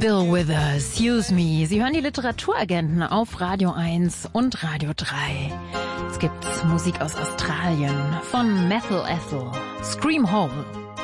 Bill Withers, Use Me. Sie hören die Literaturagenten auf Radio 1 und Radio 3. Es gibt Musik aus Australien von Metal Ethel, Scream Hole.